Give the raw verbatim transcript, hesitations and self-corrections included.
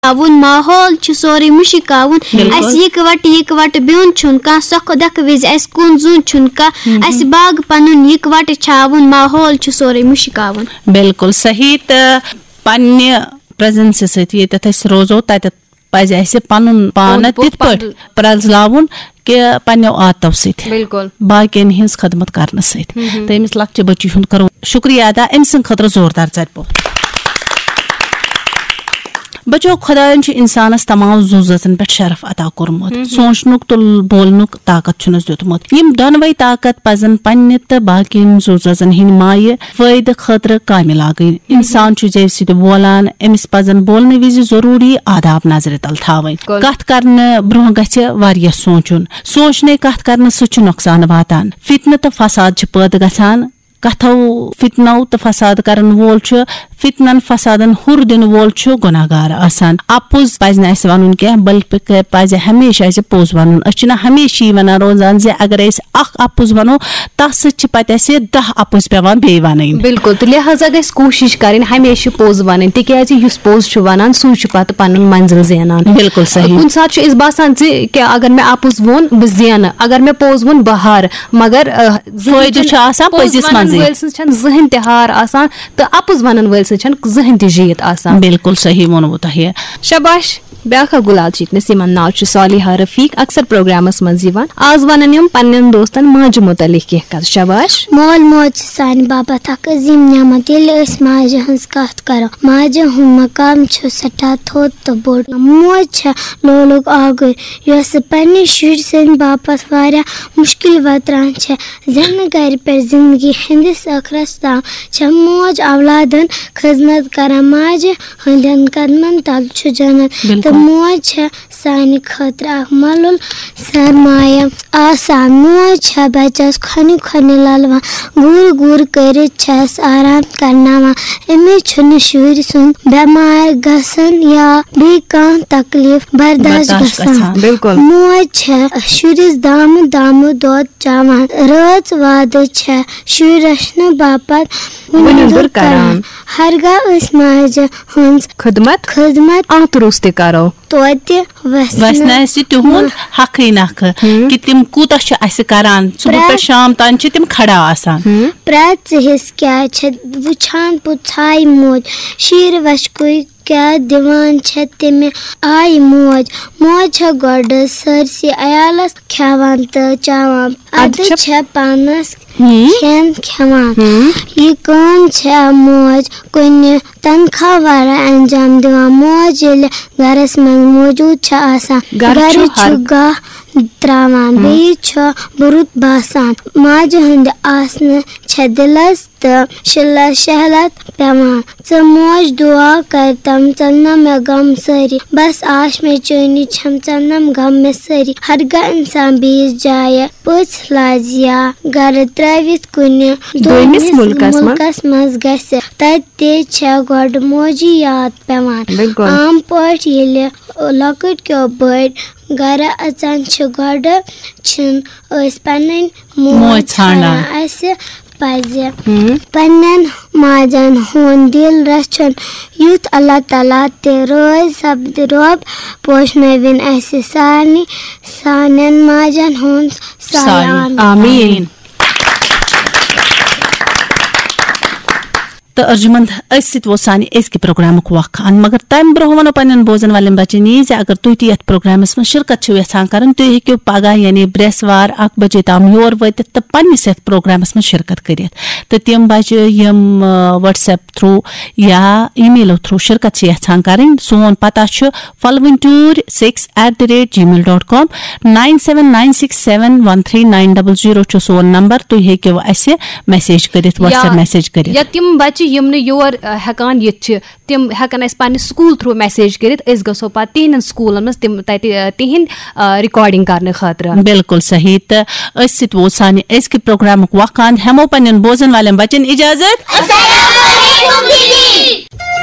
आवन माहौल सोरे मुशिकावन इकवट इकवट बिन छुन कह सख दख विज कुन जुन छुन कह बाग पनुन इकवट छावन माहौल सोरे मुशिकावन। बिल्कुल सही। तो पन्ने प्रेजेंस सत रोजो तत पज अस पनुन पान तिथ पट प्रजलावन कि पन्नो आदतों सत बिल्कुल बाकियन हिंस खदमत करने सत तो अमिस लक्चे बच्ची हुंद करो शुक्रिया अदा अम सद खतर जोरदार चरपो। बचो खुदायन इंसानस तमाम जुजन पे शरफ अता कोरमुत सोचनुक तो बोलनुक ताकत छुनस दितमुत यम दोनवै ताकत पजन पन्ने त बाकियन जुजन हिन माये फायदे खतर कामि लागन। इंसान छु जे सिद बोलान अमिस पजन बोलने विज जरूरी आदाब नजर तल थावन कथ करने ब्रोह गछे वारिया सोचुन सोचने कथ करने सु छु नुकसान वातान फितन त फसाद छ पैदा गछान कथो फितनो तो फसाद करन वोल छु फितनन फसादन हुर दिन वोल छु गुनाहगार आसान आपुज पज न अस वनुन के बल्कि पज हमेशा अस पोज वनुन अछना हमेशा वना रोजान जे अगर अस अख आपुज वनो तस छ पत अस दह आपुज पेवान बे वनन। बिल्कुल तो लिहाजा गस कोशिश करें हमेशा पोज वनन तिकयाज युस पोज छु वनान सु छु पत पनुन मंजिल जेनान। बिल्कुल सही। कुन साथ छु इस बासान जे कि अगर मैं आपुज वोन ब जेन अगर मैं पोज वोन बहार मगर फायदे छ आसान पजिस मंज छन जहन तिहार आसान तो आपुज वनन वल छन जहन ति जीत आसान। बिल्कुल सही वोनो तह शाबाश। ब्याखा गुलाल जीत नसीमन नाव छु सालिहा रफीक अक्सर प्रोग्रामस मज यवान आज वनन यम पन्नन दोस्तन माज मुतलिक कह कत। शाबाश। मोल मोज सान बाबा तक अजीम नेमत येले अस माज हंस कत करो माज हुन मकाम छु सटा थोत तो बोड मोज छ लोलुक आगर यस पन्ने शुर सन बापस वारा मुश्किल वतरान छ जन घर पर जिंदगी हिंदिस अखरस्ता छ मोज औलादन खिदमत करा माज हंदन कदमन तल छु जन्नत मोज छ सानि खतर अख मलुल सरमाया आसान मोज छ बचस खनि खनि ललवा गुर गुर कर छस आराम करनावा एमे छुन शुर सुन बीमार गसन या बे कां तकलीफ बर्दाश्त गसन। बिल्कुल मोज छ शुरिस दाम दाम दोत चावन राज वाद छ शुर रश्न बापत मुनदुर करान हरगा उस माज हंस खिदमत खिदमत आतरुस्त करो तोते वसना से तुहुन हक नख कि तिम कूत अस करान सुबह पे शाम तान छ तिम खड़ा आसान प्रत हिस क्या छ वुछान पुछाई मोज शीर वशकुई क्या दिवान छ तिम आई मोज मोज छ गोड सरसी अयालस खेवान त चावान अद छ पानस खेन खेवान ये कौन छ मोज कुन तनखा वाला अंजाम दिवा मोज घरस में मौजूद छ आसान घर छुगा त्रावान बे छ बुरुत बासान माज हंद आसन छ दिलस त शिला शहलत पेवान च मोज दुआ करतम चलना में गम सरी बस आश में चोनी छम चलनम गम में सरी हरगा इंसान बीस जाय पुछ लाजिया घर त्रवित कुन दोमिस मुल्कस मज गसे तत ते छ गोड मोजी याद पेवान आम पट येले लकट क्यो बड़ घर अचान छ गोड छिन अस पनन मोज छाना ऐसे पाजे पन्नन माजन होन दिल रचन युथ अल्लाह ताला ते रोज सब रोब पोष में विन ऐसे सानी सानन माजन होन सालान आमीन। तो अर्जुमंद असित वो सानी इसके प्रोग्राम को वखान मगर तम ब्रोह वनो पन्न बोजन वाले बच्चन यी अगर तुह तथ प्रोग्रामस में शिरकत यहां कर तुह हेको पगह यानी ब्रेसवार अख बजे तम योर वत तो पन्निस यथ प्रोग्रामस में शिरकत कर तो तम बच्चे यम व्हाट्सएप थ्रू या ईमेलो थ्रू शिरकत यहां कर सोन पता फलवन tour six at the rate ji mail dot com nine seven nine six seven one three nine double zero Son number तुह हेको अस मैसेज कर व्हाट्सएप मैसेज कर यम योर हेकान ये तिम हेकन अस पन्ने स्कूल थ्रू मैसेज करित अस गसो पत तिहन स्कूलन मज तिम तति तिहन रिकॉर्डिंग करने खातिर। बिल्कुल सही। तो अस सित वो सानि अजक प्रोग्राम वखान हेमो पन्न बोजन वाले बच्चन इजाजत।